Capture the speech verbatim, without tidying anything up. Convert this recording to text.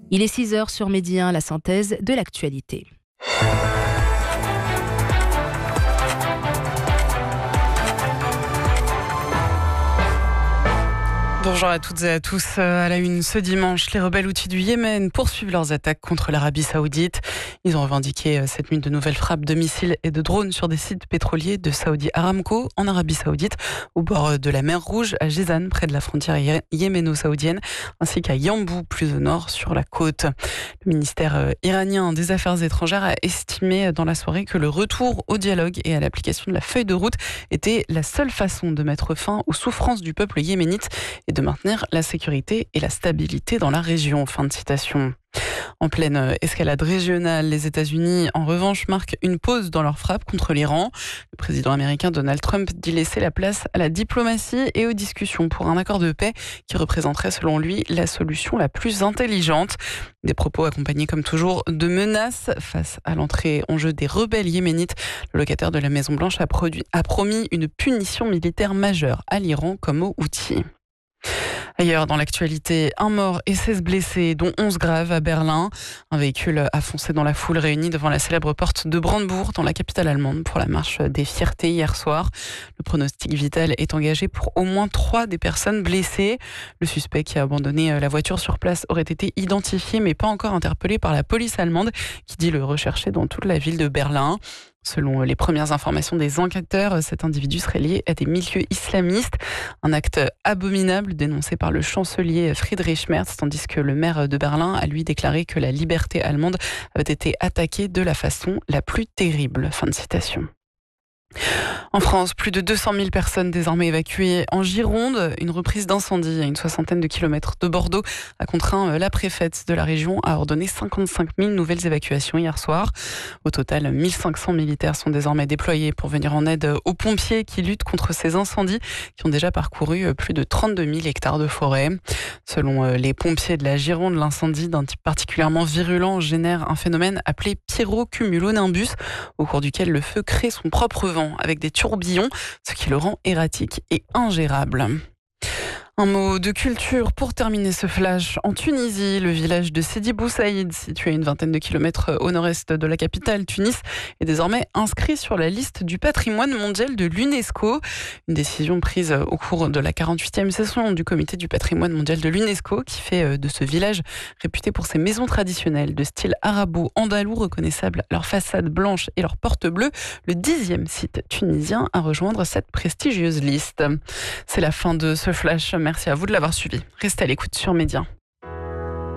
Il est six heures sur Midi un, la synthèse de l'actualité. Bonjour à toutes et à tous. À la une ce dimanche, les rebelles houthis du Yémen poursuivent leurs attaques contre l'Arabie Saoudite. Ils ont revendiqué cette nuit de nouvelles frappes de missiles et de drones sur des sites pétroliers de Saudi Aramco en Arabie Saoudite, au bord de la mer Rouge, à Jizan, près de la frontière yéméno-saoudienne, ainsi qu'à Yanbu, plus au nord, sur la côte. Le ministère iranien des Affaires étrangères a estimé dans la soirée que le retour au dialogue et à l'application de la feuille de route était la seule façon de mettre fin aux souffrances du peuple yéménite et de maintenir la sécurité et la stabilité dans la région. Fin de citation. En pleine escalade régionale, les États-Unis, en revanche, marquent une pause dans leur frappe contre l'Iran. Le président américain Donald Trump dit laisser la place à la diplomatie et aux discussions pour un accord de paix qui représenterait, selon lui, la solution la plus intelligente. Des propos accompagnés, comme toujours, de menaces face à l'entrée en jeu des rebelles yéménites. Le locataire de la Maison-Blanche a, produit, a promis une punition militaire majeure à l'Iran comme aux Houthis. Ailleurs, dans l'actualité, un mort et seize blessés, dont onze graves à Berlin. Un véhicule a foncé dans la foule réunie devant la célèbre porte de Brandebourg, dans la capitale allemande, pour la marche des fiertés hier soir. Le pronostic vital est engagé pour au moins trois des personnes blessées. Le suspect qui a abandonné la voiture sur place aurait été identifié, mais pas encore interpellé par la police allemande, qui dit le rechercher dans toute la ville de Berlin. Selon les premières informations des enquêteurs, cet individu serait lié à des milieux islamistes. Un acte abominable dénoncé par le chancelier Friedrich Merz, tandis que le maire de Berlin a lui déclaré que la liberté allemande avait été attaquée de la façon la plus terrible. Fin de citation. En France, plus de deux cent mille personnes désormais évacuées en Gironde. Une reprise d'incendie à une soixantaine de kilomètres de Bordeaux a contraint la préfète de la région à ordonner cinquante-cinq mille nouvelles évacuations hier soir. Au total, mille cinq cents militaires sont désormais déployés pour venir en aide aux pompiers qui luttent contre ces incendies qui ont déjà parcouru plus de trente-deux mille hectares de forêt. Selon les pompiers de la Gironde, l'incendie d'un type particulièrement virulent génère un phénomène appelé pyrocumulonimbus, au cours duquel le feu crée son propre vent avec des tourbillons, ce qui le rend erratique et ingérable. Un mot de culture pour terminer ce flash. En Tunisie, le village de Sidi Bou Saïd, situé à une vingtaine de kilomètres au nord-est de la capitale, Tunis, est désormais inscrit sur la liste du patrimoine mondial de l'UNESCO. Une décision prise au cours de la quarante-huitième session du comité du patrimoine mondial de l'UNESCO qui fait de ce village, réputé pour ses maisons traditionnelles de style arabo-andalou reconnaissables à leur façade blanche et leur porte bleue, le dixième site tunisien à rejoindre cette prestigieuse liste. C'est la fin de ce flash. Merci à vous de l'avoir suivi. Restez à l'écoute sur Média.